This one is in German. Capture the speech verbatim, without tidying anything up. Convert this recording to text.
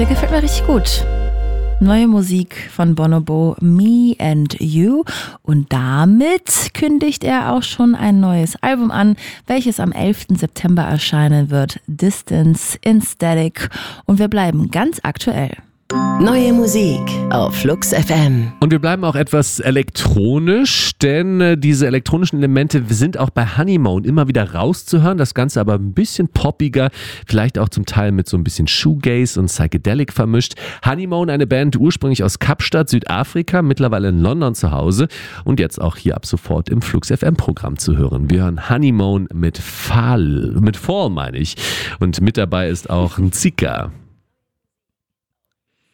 Der gefällt mir richtig gut. Neue Musik von Bonobo, Me and You. Und damit kündigt er auch schon ein neues Album an, welches am elften September erscheinen wird. Distance in Static. Und wir bleiben ganz aktuell. Neue Musik auf Flux F M. Und wir bleiben auch etwas elektronisch, denn äh, diese elektronischen Elemente sind auch bei Honeymoon immer wieder rauszuhören. Das Ganze aber ein bisschen poppiger, vielleicht auch zum Teil mit so ein bisschen Shoegaze und Psychedelic vermischt. Honeymoon, eine Band ursprünglich aus Kapstadt, Südafrika, mittlerweile in London zu Hause und jetzt auch hier ab sofort im Flux F M-Programm zu hören. Wir hören Honeymoon mit Fall, mit Fall meine ich. Und mit dabei ist auch ein Zika.